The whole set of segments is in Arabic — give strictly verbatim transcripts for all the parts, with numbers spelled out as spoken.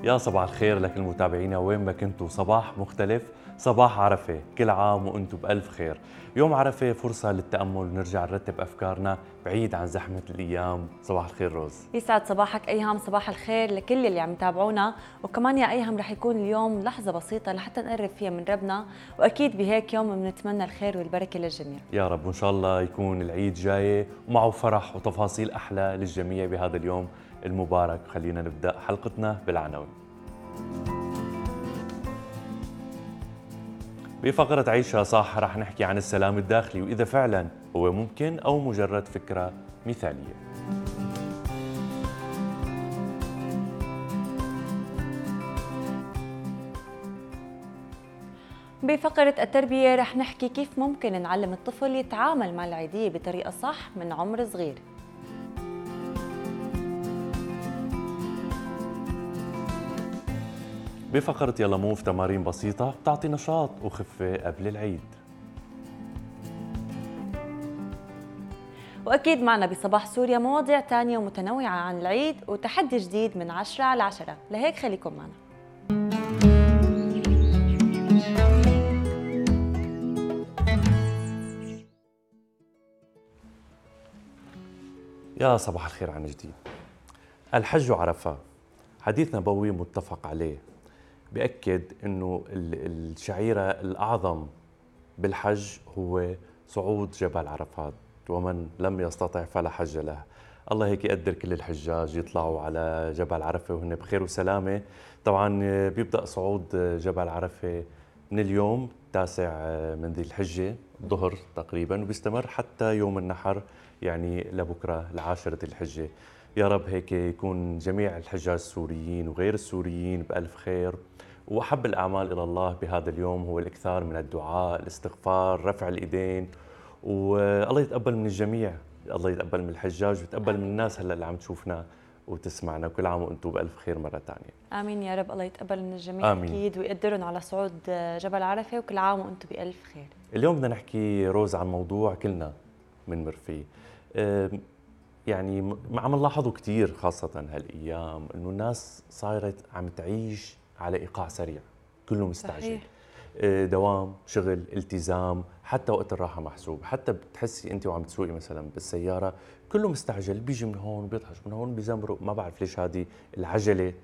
يا صباح الخير لكل متابعينا وين ما كنتوا. صباح مختلف، صباح عرفة، كل عام وانتم بألف خير. يوم عرفة فرصة للتأمل ونرجع نرتب أفكارنا بعيد عن زحمة الأيام. صباح الخير روز. يسعد صباحك أيهم، صباح الخير لكل اللي عم يتابعونا. وكمان يا أيهم رح يكون اليوم لحظة بسيطة لحتى نقرب فيها من ربنا، وأكيد بهيك يوم بنتمنى الخير والبركة للجميع يا رب، وإن شاء الله يكون العيد جاي ومعه فرح وتفاصيل أحلى للجميع بهذا اليوم المبارك. خلينا نبدأ حلقتنا بالعناوين. بفقرة عيشها صح رح نحكي عن السلام الداخلي وإذا فعلا هو ممكن أو مجرد فكرة مثالية. بفقرة التربية رح نحكي كيف ممكن نعلم الطفل يتعامل مع العيدية بطريقة صح من عمر صغير. بفقرة يلا موف تمارين بسيطة بتعطي نشاط وخفة قبل العيد. وأكيد معنا بصباح سوريا مواضيع تانية ومتنوعة عن العيد وتحدي جديد من عشرة على عشرة، لهيك خليكم معنا. يا صباح الخير عن جديد. الحج عرفة حديث نبوي متفق عليه، بأكد أنه الشعيرة الأعظم بالحج هو صعود جبل عرفات، ومن لم يستطع فلا حج له. الله هيك يقدر كل الحجاج يطلعوا على جبل عرفة وهن بخير وسلامة. طبعا بيبدأ صعود جبل عرفة من اليوم التاسع من ذي الحجة الظهر تقريبا، وبيستمر حتى يوم النحر يعني لبكرة العاشرة الحجة. يا رب هيك يكون جميع الحجاج السوريين وغير السوريين بألف خير. وأحب الأعمال إلى الله بهذا اليوم هو الإكثار من الدعاء، الاستغفار، رفع الإيدين، والله يتقبل من الجميع. الله يتقبل من الحجاج ويتقبل من الناس هلا اللي عم تشوفنا وتسمعنا. وكل عام وانتم بألف خير مرة ثانية. آمين يا رب، الله يتقبل من الجميع. آمين. أكيد ويقدرهم على صعود جبل عرفة، وكل عام وانتم بألف خير. اليوم بدنا نحكي روز عن موضوع كلنا بنمر فيه، يعني عم نلاحظه كثير خاصة هالأيام إنه الناس صارت عم تعيش على إيقاع سريع، كله مستعجل. صحيح. دوام، شغل، التزام، حتى وقت الراحة محسوب. حتى بتحسي أنت وعم تسوقي مثلا بالسيارة كله مستعجل، بيجي من هون بيطحش من هون بيزمرق. ما بعرف ليش هذه العجلة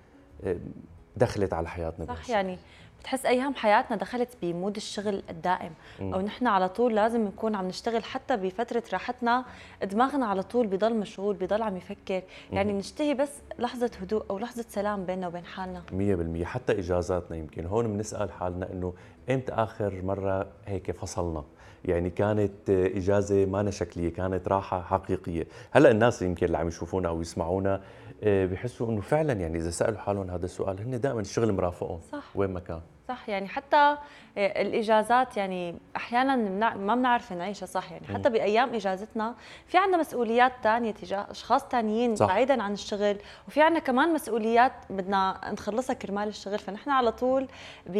دخلت على حياتنا. صح، يعني بتحس ايام حياتنا دخلت بمود الشغل الدائم، او نحن على طول لازم نكون عم نشتغل. حتى بفتره راحتنا دماغنا على طول بضل مشغول، بضل عم يفكر. يعني نشتهي بس لحظه هدوء او لحظه سلام بيننا وبين حالنا. مية بالمية. حتى اجازاتنا يمكن هون بنسال حالنا انه امتى اخر مره هيك فصلنا، يعني كانت اجازه ما شكليه، كانت راحه حقيقيه. هلا الناس يمكن اللي عم يشوفونا او يسمعونا بحسوا انه فعلا يعني اذا سالوا حالهم هذا السؤال هن دائما الشغل مرافقهم. صح. وين ما كان. صح، يعني حتى الاجازات يعني احيانا ما بنعرف نعيشها. صح، يعني حتى بايام اجازتنا في عندنا مسؤوليات ثانيه تجاه اشخاص ثانيين بعيدا عن الشغل، وفي عندنا كمان مسؤوليات بدنا نخلصها كرمال الشغل. فنحن على طول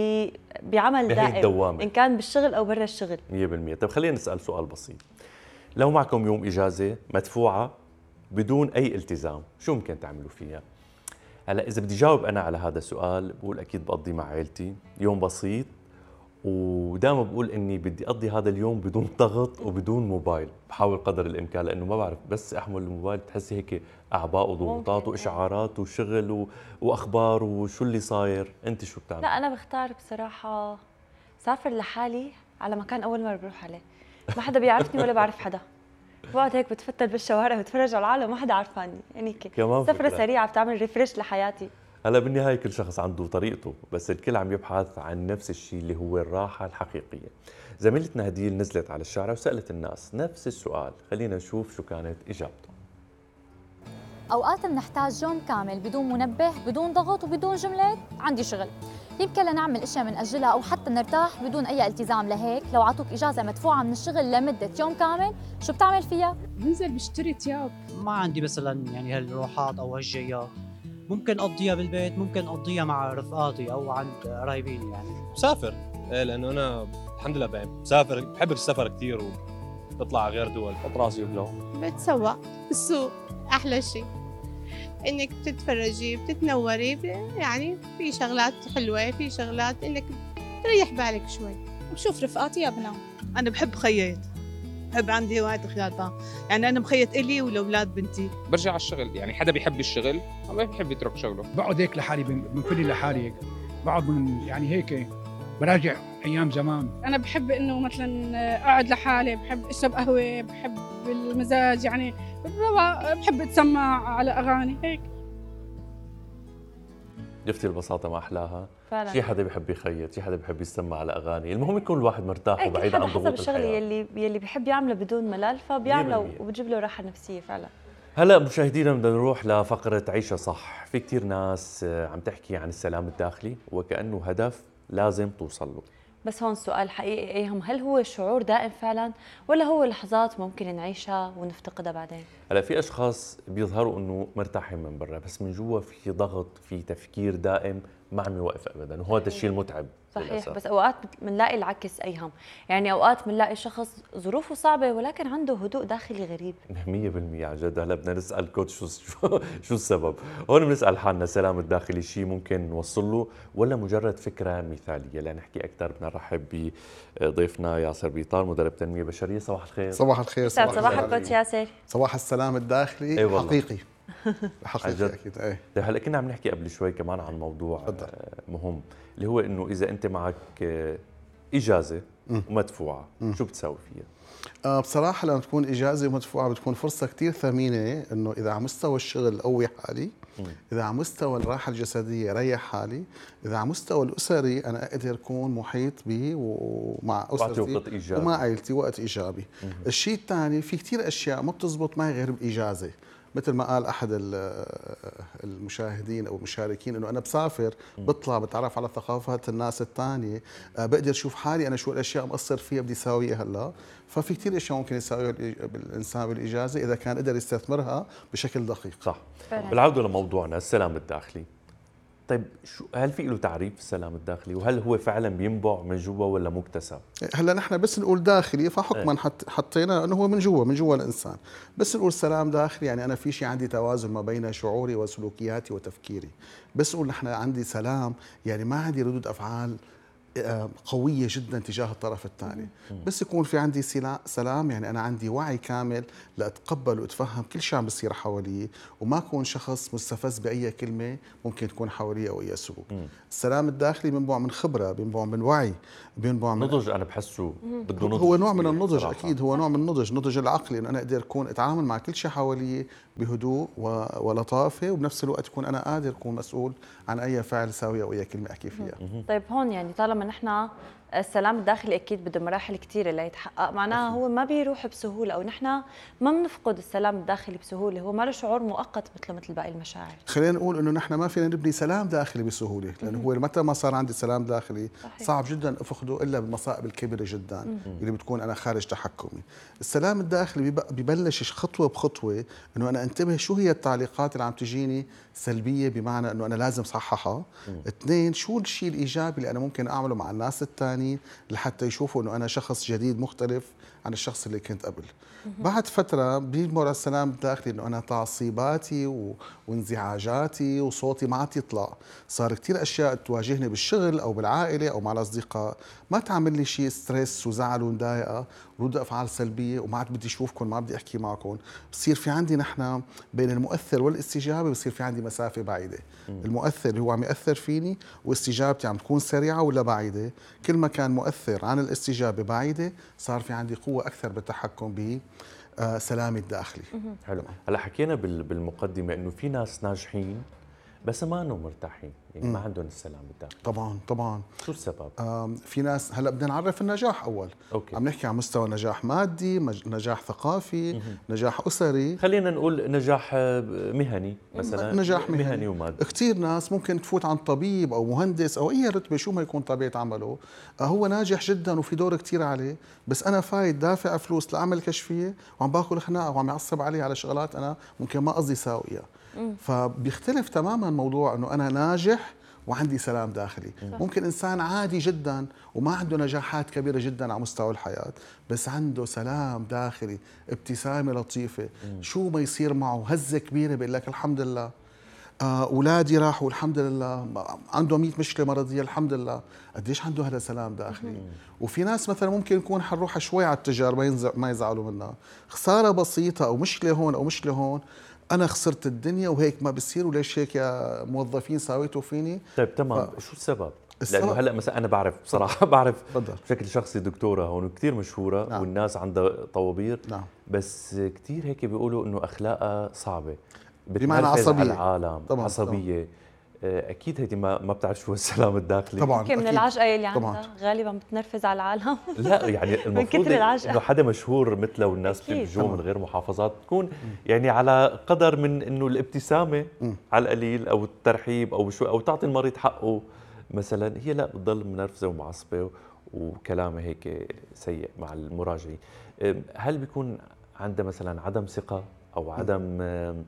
بعمل دائم الدوامة، ان كان بالشغل او برا الشغل. مية بالمية. طيب خلينا نسال سؤال بسيط. لو معكم يوم اجازه مدفوعه بدون اي التزام، شو ممكن تعملوا فيها؟ هلا اذا بدي جاوب انا على هذا السؤال بقول اكيد بقضي مع عائلتي يوم بسيط، ودائما بقول اني بدي اقضي هذا اليوم بدون ضغط وبدون موبايل. بحاول قدر الامكان، لانه ما بعرف بس احمل الموبايل بتحسي هيك اعباء وضغوطات واشعارات وشغل و... واخبار وشو اللي صاير. انت شو بتعمل؟ لا انا بختار بصراحه سافر لحالي على مكان اول مره بروح عليه، ما حدا بيعرفني ولا بعرف حدا. بقعد هيك بتفتل بالشوارع بتفرج على العالم، ما حدا عرفاني. يعني هيك سفرة سريعة بتعمل ريفريش لحياتي. هلا بالنهاية كل شخص عنده طريقته، بس الكل عم يبحث عن نفس الشيء اللي هو الراحة الحقيقية. زميلتنا هديل نزلت على الشارع وسألت الناس نفس السؤال، خلينا نشوف شو كانت إجابته. أوقات بنحتاج يوم كامل بدون منبه، بدون ضغط وبدون جملة عندي شغل. يمكن لنعمل اشياء بنأجلها او حتى نرتاح بدون اي التزام. لهيك لو عطوك اجازه مدفوعه من الشغل لمده يوم كامل، شو بتعمل فيها؟ بنزل بشتري ثياب. ما عندي مثلا يعني هالروحات او هالجيات، ممكن اقضيها بالبيت، ممكن اقضيها مع رفقاتي او عند قرايبيني. يعني بسافر ايه، لانه انا الحمد لله بسافر، بحب السفر كثير وبطلع على غير دول، بحط راسي بجو. بتسوق السوق احلى شيء، انك بتتفرجي بتتنوري، يعني في شغلات حلوه، في شغلات انك تريح بالك شوي. بشوف رفقاتي يا بنام. انا بحب خيط، بحب عندي هوايه خياطه، يعني انا مخيط الي ولاولاد بنتي. برجع على الشغل، يعني حدا بيحب الشغل ما بيحب يترك شغله. بقعد هيك لحالي، بنفلي لحالي هيك، بقعد من يعني هيك براجع ايام زمان. انا بحب انه مثلا اقعد لحالي، بحب اشرب قهوه، بحب المزاج، يعني بحب اتسمع على اغاني هيك. شفتي البساطة ما أحلاها؟ فعلا. شي حدا بيحب يخيط، شي حدا بيحب يستمع على أغاني، المهم يكون الواحد مرتاح أي وبعيد كل عن حدا ضغوط حسب الشغل الحياة. يلي يلي بيحب يعمله بدون ملل فبيعمله وبتجيب له راحة نفسية فعلا. هلا مشاهدينا بدنا نروح لفقرة عيشة صح، في كتير ناس عم تحكي عن السلام الداخلي وكأنه هدف لازم توصل له. بس هون سؤال حقيقي ايهم، هل هو شعور دائم فعلا ولا هو لحظات ممكن نعيشها ونفتقدها بعدين؟ هلا في اشخاص بيظهروا انه مرتاحين من برا بس من جوا في ضغط، في تفكير دائم ما عم يوقف ابدا، وهذا الشيء المتعب. صحيح للأسف. بس اوقات بنلاقي العكس ايهم، يعني اوقات بنلاقي شخص ظروفه صعبه ولكن عنده هدوء داخلي غريب. مية بالمية عن جد. هلا بدنا نسال كوتش شو شو, شو السبب؟ هون بنسال حالنا السلام الداخلي شيء ممكن نوصل له ولا مجرد فكره مثاليه؟ لنحكي اكثر بدنا نرحب بضيفنا ياسر بيطار، مدرب تنميه بشريه. صباح الخير. صباح الخير. صباح, صباح الكوتش ياسر. صباح السلام الداخلي. أي حقيقي حقيقي اكيد. ايه طيب هلا كنا عم نحكي قبل شوي كمان عن موضوع مهم اللي هو انه اذا انت معك اجازه ومدفوعه شو بتساوي فيها؟ آه بصراحه لما تكون اجازه ومدفوعه بتكون فرصه كثير ثمينه، انه اذا على مستوى الشغل قوي حالي، اذا على مستوى الراحه الجسديه ريح حالي، اذا على مستوى الاسري انا اقدر اكون محيط به ومع اسرتي ومع عائلتي وقت ايجابي. الشيء الثاني في كثير اشياء ما بتزبط معي غير باجازه، مثل ما قال احد المشاهدين او المشاركين انه انا بسافر بطلع بتعرف على ثقافات الناس الثانيه، بقدر اشوف حالي انا شو الاشياء مقصر فيها بدي اساويها هلا. ففي كثير اشياء ممكن يساويها الانسان بالاجازه اذا كان قدر يستثمرها بشكل دقيق. صح. بالعوده لموضوعنا السلام الداخلي. طيب شو هل في له تعريف السلام الداخلي وهل هو فعلا بينبع من جوا ولا مكتسب؟ هلا نحن بس نقول داخلي فحكما حط حطينا انه هو من جوا من جوا الانسان، بس نقول سلام داخلي يعني انا في شيء عندي توازن ما بين شعوري وسلوكياتي وتفكيري، بس نقول نحن عندي سلام يعني ما عندي ردود افعال قوية جدا تجاه الطرف الثاني، بس يكون في عندي سلام يعني أنا عندي وعي كامل لأتقبل وأتفهم كل شيء عم بيصير حوالي وما أكون شخص مستفز بأي كلمة ممكن تكون حوالي أو أي سلوك. السلام الداخلي بينبع من خبرة، بينبع من وعي، بينبع من نضج. أنا بحسه بده نضج، هو نوع من النضج صراحة. أكيد هو نوع من النضج، نضج العقلي إنه أنا أقدر أكون أتعامل مع كل شيء حوالي بهدوء ولطافة وبنفس الوقت أكون أنا قادر أكون مسؤول عن أي فعل ساوي أو أي كلمة أحكي فيها. طيب هون يعني طالما نحن السلام الداخلي اكيد بده مراحل كثيره ليتحقق، معناها هو ما بيروح بسهوله او نحن ما بنفقد السلام الداخلي بسهوله، هو ما له شعور مؤقت مثل مثل باقي المشاعر. خلينا نقول انه نحن ما فينا نبني سلام داخلي بسهوله، لانه هو متى ما صار عندي سلام داخلي صحيح. صعب جدا افقده الا بالمصائب الكبيره جدا مم. اللي بتكون انا خارج تحكمي. السلام الداخلي ببلش خطوه بخطوه انه انا انتبه شو هي التعليقات اللي عم تجيني سلبيه بمعنى انه انا لازم صححها. اثنين شو الشيء الايجابي اللي انا ممكن اعمله مع الناس الثانيين لحتى يشوفوا انه انا شخص جديد مختلف عن الشخص اللي كنت قبل. بعد فتره بيمر السلام الداخلي انه انا تعصيباتي و... وانزعاجاتي وصوتي ما عاد يطلع، صار كثير اشياء تواجهني بالشغل او بالعائله او مع الاصدقاء ما تعمل لي شيء ستريس وزعل ومضايقه ورود افعال سلبيه وما عاد بدي اشوفكم ما بدي احكي معكم. بصير في عندي نحن بين المؤثر والاستجابه بصير في عندي مسافه بعيده. م. المؤثر اللي هو عم ياثر فيني واستجابتي عم تكون سريعه ولا بعيده، كل ما كان مؤثر عن الاستجابه بعيده صار في عندي قوه اكثر بالتحكم ب سلامي الداخلي. حلو. هلا حكينا بالمقدمه انه في ناس ناجحين بس ما انه مرتاحين، يعني ما عندهم السلام الداخلي. طبعا طبعا. شو السبب؟ في ناس هلا بدنا نعرف النجاح اول. أوكي. عم نحكي عن مستوى نجاح مادي، نجاح ثقافي، مم. نجاح اسري. خلينا نقول نجاح مهني مثلا. نجاح مهني, مهني ومادي. كثير ناس ممكن تفوت عن طبيب او مهندس او اي رتبه شو ما يكون طبيعه عمله، هو ناجح جدا وفي دور كثير عليه، بس انا فايت دافع فلوس لاعمل كشفيه وعم باكل خناقه وعم يعصب علي على شغلات انا ممكن ما قصدي ساويها. فبيختلف تماما موضوع انه انا ناجح وعندي سلام داخلي. صح. ممكن انسان عادي جدا وما عنده نجاحات كبيره جدا على مستوى الحياه بس عنده سلام داخلي، ابتسامه لطيفه، مم. شو ما يصير معه هزه كبيره بيقول لك الحمد لله. آه، اولادي راحوا الحمد لله، عنده مئة مشكله مرضيه الحمد لله. قديش عنده هذا سلام داخلي. وفي ناس مثلا ممكن يكون حنروح شوي على التجار ما ينزع ما يزعلوا منها، خساره بسيطه او مشكله هون او مشكله هون، انا خسرت الدنيا وهيك ما بصير، وليش هيك يا موظفين ساويتوا فيني؟ طيب تمام، ف... شو السبب؟ السبب لانه هلا مثلا انا بعرف بصراحه بعرف فضل. بشكل شخصي دكتوره هون كثير مشهوره. نعم. والناس عندها طوابير. نعم. بس كثير هيك بيقولوا انه اخلاقها صعبه، بمعنى عصبيه على العالم. طبعا عصبيه. طبعا. اكيد هيدي ما ما بتعرف شو السلام الداخلي. طبعا يمكن من العجقه اللي عندها غالبا بتنرفز على العالم. لا يعني المفروض انه حدا مشهور مثله والناس بتجوه من غير محافظات تكون يعني على قدر من انه الابتسامه م. على القليل او الترحيب او شو او تعطي المريض حقه مثلا. هي لا بتضل منرفزه ومعصبه وكلامها هيك سيء مع المراجعين. هل بيكون عندها مثلا عدم ثقه او عدم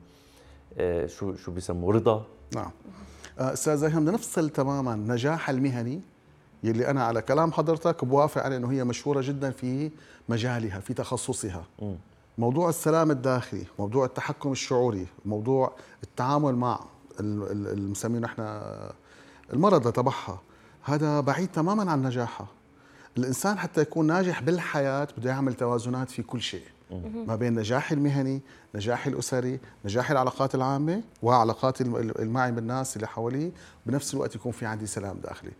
آه شو شو بيسموه رضا؟ نعم استاذ هيثم، بدنا نفصل تماما نجاح المهني يلي انا على كلام حضرتك بوافق عليه انه هي مشهوره جدا في مجالها في تخصصها. م. موضوع السلام الداخلي، موضوع التحكم الشعوري، موضوع التعامل مع المسميه نحن المرضى تبعها، هذا بعيد تماما عن نجاحها. الانسان حتى يكون ناجح بالحياه بده يعمل توازنات في كل شيء ما بين نجاحي المهني، نجاحي الأسري، نجاحي العلاقات العامة وعلاقاتي المعي بالناس اللي حواليه، بنفس الوقت يكون في عندي سلام داخلي.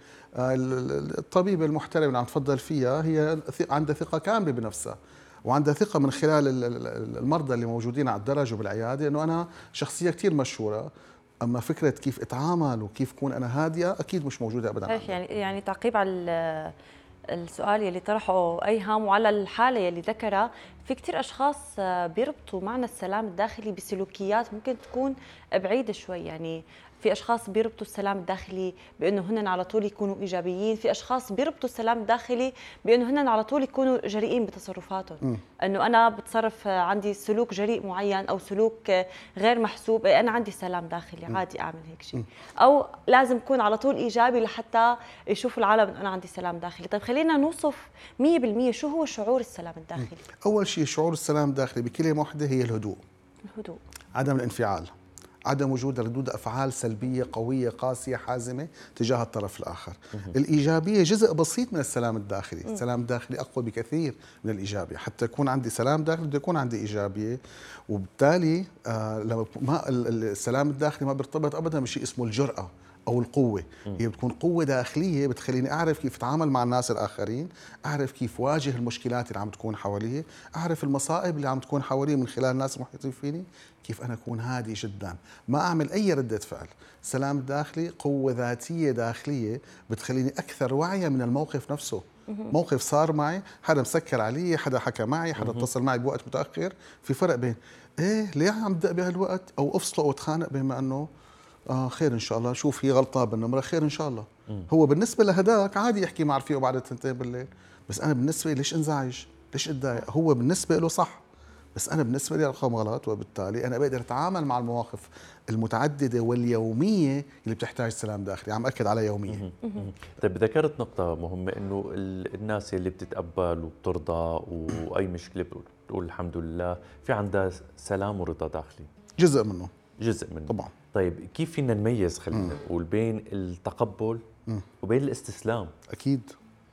الطبيبة المحترمة اللي عم تفضل فيها هي عندها ثقة كاملة بنفسها، وعندها ثقة من خلال المرضى اللي موجودين على الدرج وبالعيادة انه انا شخصية كثير مشهورة. اما فكرة كيف اتعامل وكيف كون انا هادية اكيد مش موجودة ابدا. يعني يعني تعقيب على السؤال يلي طرحه ايهم وعلى الحاله يلي ذكرها، في كثير اشخاص بيربطوا معنى السلام الداخلي بسلوكيات ممكن تكون بعيده شوي. يعني في اشخاص بيربطوا السلام الداخلي بانه هن على طول يكونوا ايجابيين، في اشخاص بيربطوا السلام الداخلي بانه هن على طول يكونوا جريئين بتصرفاتهم، انه انا بتصرف عندي سلوك جريء معين او سلوك غير محسوب، انا عندي سلام داخلي عادي اعمل هيك شيء، او لازم اكون على طول ايجابي لحتى يشوفوا العالم انه انا عندي سلام داخلي. طيب خلينا نوصف مية بالمية شو هو شعور السلام الداخلي. اول شيء شعور السلام الداخلي بكلمه واحده هي الهدوء. الهدوء، عدم الانفعال، عدم وجود ردود أفعال سلبية قوية قاسية حازمة تجاه الطرف الآخر. الإيجابية جزء بسيط من السلام الداخلي. السلام الداخلي أقوى بكثير من الإيجابية. حتى يكون عندي سلام داخلي بده يكون عندي إيجابية، وبالتالي آه لما ما السلام الداخلي ما بيرتبط أبدا بشيء اسمه الجرأة أو القوة. هي بتكون قوة داخلية بتخليني أعرف كيف أتعامل مع الناس الآخرين، أعرف كيف واجه المشكلات اللي عم تكون حواليه، أعرف المصائب اللي عم تكون حواليه من خلال الناس المحيطين فيني، كيف أنا أكون هادي جدا، ما أعمل أي ردة فعل. السلام الداخلي قوة ذاتية داخلية بتخليني أكثر وعيا من الموقف نفسه. موقف صار معي، حدا مسكر علي، حدا حكى معي، حدا اتصل معي بوقت متأخر، في فرق بين إيه ليه عم بدأ بهالوقت أو أفصله أو أتخانق بما أنه آه خير إن شاء الله، شوف هي غلطة بالنمرة خير إن شاء الله. مم. هو بالنسبة لهداك عادي يحكي مع رفيقه بعد التنتين بالليل، بس أنا بالنسبة لي ليش انزعج؟ ليش اتضايق؟ هو بالنسبة له صح، بس أنا بالنسبة لي رقم غلط، وبالتالي أنا بقدر أتعامل مع المواقف المتعددة واليومية اللي بتحتاج سلام داخلي. عم أكد على يومية. طيب ذكرت نقطة مهمة إنه الناس اللي بتتقبل وبترضى وأي مشكلة بتقول الحمد لله، في عندها سلام ورضا داخلي. جزء منه. جزء منه طبعا. طيب كيف فينا نميز خلينا نقول بين التقبل م. وبين الاستسلام؟ أكيد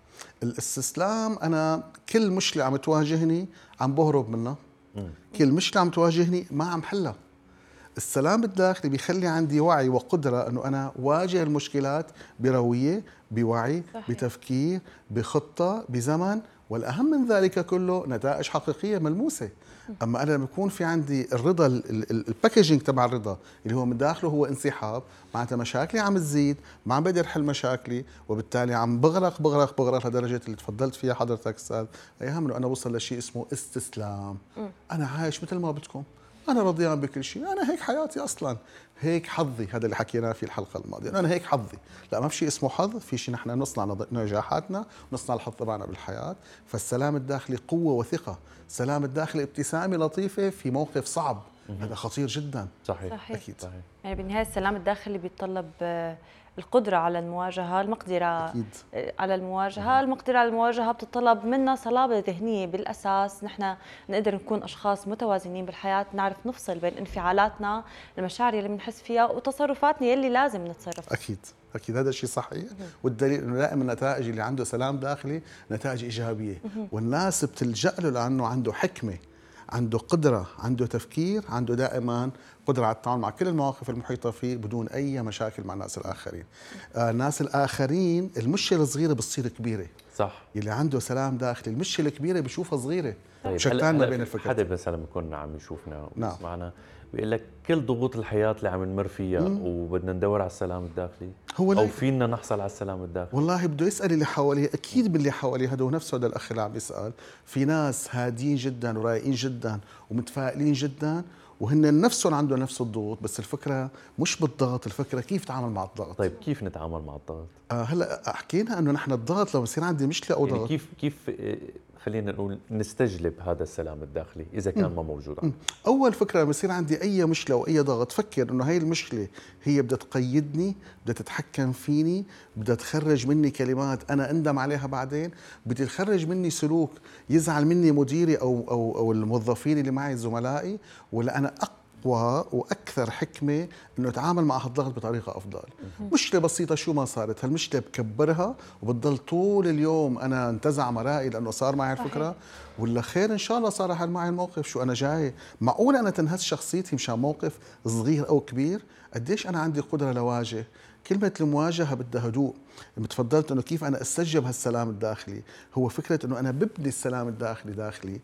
الاستسلام أنا كل مشكلة عم تواجهني عم بهرب منها، م. كل مشكلة عم تواجهني ما عم حلها. السلام الداخلي بيخلي عندي وعي وقدرة أنه أنا واجه المشكلات بروية، بوعي، صحيح. بتفكير، بخطة، بزمن، والأهم من ذلك كله نتائج حقيقية ملموسة. أما أنا لما يكون في عندي الرضا، الباكجينج تبع الرضا اللي هو من داخله هو انسحاب، معناتها مشاكلي عم تزيد، ما عم بقدر أحل مشاكلي، وبالتالي عم بغرق بغرق بغرق لدرجة اللي تفضلت فيها حضرتك أستاذ أيهم، إنه أنا بوصل لشيء اسمه استسلام. أنا عايش مثل ما بدكم، أنا رضيان بكل شيء، أنا هيك حياتي أصلاً، هيك حظي. هذا اللي حكيناه في الحلقة الماضية، أنا هيك حظي. لا، ما في شيء اسمه حظ، في شيء نحن نصنع نجاحاتنا ونصنع الحظ تبعنا بالحياة. فالسلام الداخلي قوة وثقة. السلام الداخلي ابتسامة لطيفة في موقف صعب هذا خطير جدا. صحيح. صحيح. اكيد صحيح. يعني بالنهايه السلام الداخلي بيتطلب القدرة على المواجهة، المقدرة أكيد. على المواجهة، المقدرة على المواجهة بتتطلب منا صلابة ذهنية بالأساس، نحن نقدر نكون أشخاص متوازنين بالحياة، نعرف نفصل بين انفعالاتنا، المشاعر اللي بنحس فيها وتصرفاتنا يلي لازم نتصرف. أكيد أكيد هذا الشيء صحيح، والدليل إنه دائما النتائج اللي عنده سلام داخلي نتائج إيجابية، والناس بتلجأ له لأنه عنده حكمة، عنده قدرة، عنده تفكير، عنده دائما قدرة على التعامل مع كل المواقف المحيطة فيه بدون أي مشاكل مع الناس الآخرين. آه الناس الآخرين المشكلة الصغيرة بتصير كبيرة. صح. اللي عنده سلام داخلي المشكلة الكبيرة بشوفها صغيرة. طيب شتان ما بين الفكرة. حدا مثلا بيكون عم يشوفنا نعم. ويسمعنا بيقول لك كل ضغوط الحياة اللي عم نمر فيها مم. وبدنا ندور على السلام الداخلي، هو أو فينا نحصل على السلام الداخلي. والله بده يسأل اللي حواليه، أكيد باللي حواليه هذا ونفسه هذا الأخ اللي عم يسأل، في ناس هادين جدا ورايقين جدا ومتفائلين جدا وهن نفسهم عندهم نفس الضغوط، بس الفكرة مش بالضغط، الفكرة كيف تتعامل مع الضغط. طيب كيف نتعامل مع الضغط؟ آه هلا حكينا انه نحن الضغط لما يصير عندي مشكلة او يعني ضغط كيف كيف خلينا نقول نستجلب هذا السلام الداخلي اذا كان ما موجود عندي. اول فكره لما يصير عندي اي مشكله او اي ضغط فكر انه هي المشكله هي بدها تقيدني، بدها تتحكم فيني، بدها تخرج مني كلمات انا اندم عليها بعدين، بدها تخرج مني سلوك يزعل مني مديري او او او الموظفين اللي معي زملائي، ولا انا اقوى واكثر حكمه انه اتعامل مع هالضغط بطريقه افضل. مشكله بسيطه شو ما صارت، هالمشكله بكبرها وبتضل طول اليوم انا انتزع مرائي لانه صار معي الفكره، ولا خير ان شاء الله صار حل معي الموقف، شو انا جاي معقول انا تنهز شخصيتي مشان موقف صغير او كبير؟ قديش انا عندي قدره لواجه. كلمة المواجهة بدها هدوء. تفضلت انه كيف انا استجب هالسلام الداخلي، هو فكرة انه انا ببني السلام الداخلي داخلي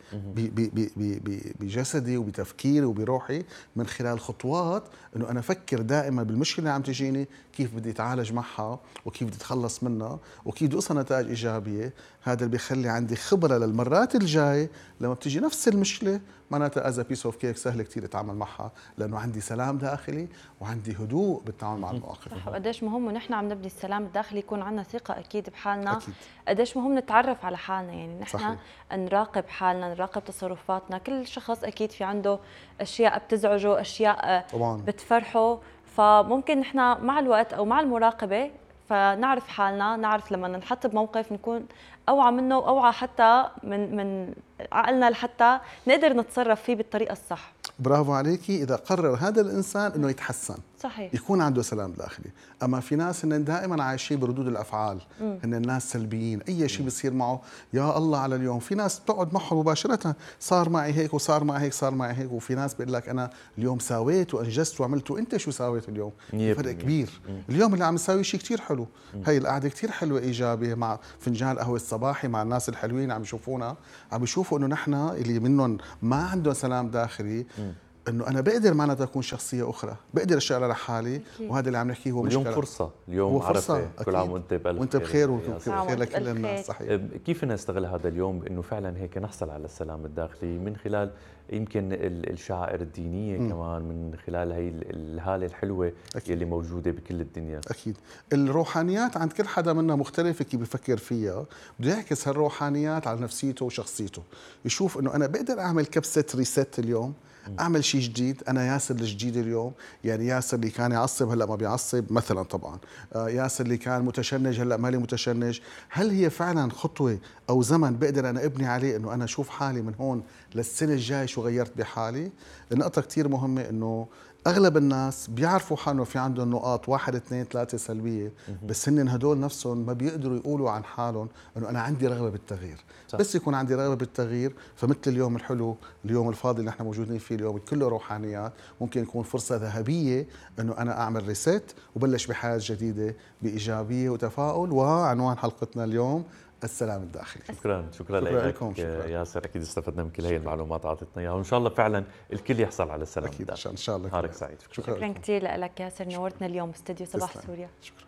بجسدي وبتفكيري وبروحي من خلال خطوات انه انا افكر دائما بالمشكلة اللي عم تجيني كيف بدي اتعالج معها وكيف بدي اتخلص منها وكيف بدي اوصل نتائج ايجابية. هذا اللي بيخلي عندي خبرة للمرات الجاية لما بتيجي نفس المشكلة معناتها از بيس اوف كيك سهل كثير اتعامل معها، لانه عندي سلام داخلي وعندي هدوء بالتعامل مع المواقف. قديش مهم ونحن عم نبني السلام الداخلي يكون عندنا ثقة أكيد بحالنا. أكيد. قديش مهم نتعرف على حالنا، يعني نحن صحيح. نراقب حالنا، نراقب تصرفاتنا. كل شخص أكيد في عنده أشياء بتزعجه، أشياء طبعاً بتفرحه، فممكن نحن مع الوقت أو مع المراقبة فنعرف حالنا، نعرف لما ننحط بموقف نكون أوعى منه وأوعى حتى من من عقلنا لحتى نقدر نتصرف فيه بالطريقة الصح. برافو عليكي. إذا قرر هذا الإنسان إنه يتحسن صحيح. يكون عنده سلام داخلي. أما في ناس إن دائما عايشين بردود الأفعال، إن الناس سلبيين، أي شيء بيصير معه يا الله على اليوم. في ناس بتقعد معهم مباشرة صار معي هيك وصار معي هيك صار معي هيك، وفي ناس بيقول لك أنا اليوم ساويت وأنجزت وعملت، وأنت شو ساويت اليوم؟ فرق كبير. اليوم اللي عم يساوي شيء كتير حلو، هي القعدة كتير حلوة إيجابية مع فنجان قهوة الصباحي مع الناس الحلوين عم يشوفونا، عم يشوفوا إنه نحن اللي منهم ما عندهم سلام داخلي انه انا بقدر معناتها اكون شخصيه اخرى، بقدر اشتغل على حالي. أكيد. وهذا اللي عم نحكيه هو اليوم مشكله. فرصه، اليوم عرفه، كل عام وانت بالف وانت بخير وخير لكل الناس. صحيح. كيف نستغل هذا اليوم بانه فعلا هيك نحصل على السلام الداخلي من خلال يمكن الشعائر الدينيه م. كمان، من خلال هي الهاله الحلوه أكيد. اللي موجوده بكل الدنيا. اكيد. الروحانيات عند كل حدا منا مختلفه كيف بفكر فيها، بده يعكس هالروحانيات على نفسيته وشخصيته، يشوف انه انا بقدر اعمل كبسه ريست اليوم، اعمل شيء جديد. انا ياسر الجديد اليوم، يعني ياسر اللي كان يعصب هلا ما بيعصب مثلا، طبعا ياسر اللي كان متشنج هلا مالي متشنج. هل هي فعلا خطوه او زمن بقدر انا ابني عليه انه انا اشوف حالي من هون للسنه الجاي شو غيرت بحالي؟ النقطه كثير مهمه انه اغلب الناس بيعرفوا حالهم في عندهم نقاط واحد اثنين ثلاثه سلبيه، بس هن هدول نفسهم ما بيقدروا يقولوا عن حالهم انه انا عندي رغبه بالتغيير. صح. بس يكون عندي رغبه بالتغيير، فمثل اليوم الحلو، اليوم الفاضي اللي نحن موجودين فيه اليوم كله روحانيات، ممكن يكون فرصه ذهبيه انه انا اعمل ريست وبلش بحياه جديده بايجابيه وتفاؤل. وعنوان حلقتنا اليوم السلام الداخلي. شكرا شكرا, شكرا لك ياسر، اكيد استفدنا من كل هي المعلومات اعطيتنا اياها، وان شاء الله فعلا الكل يحصل على السلام أكيد الداخلي. ان شاء الله. نهارك سعيد. شكرا, شكرا كثير لك ياسر، نورتنا اليوم باستديو صباح سوريا. شكرا.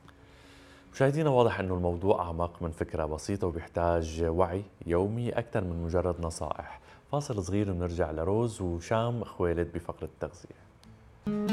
مشاهدينا، واضح انه الموضوع اعمق من فكره بسيطه وبيحتاج وعي يومي اكثر من مجرد نصائح. فاصل صغير ونرجع لروز وشام خوالد بفقره التغذيه.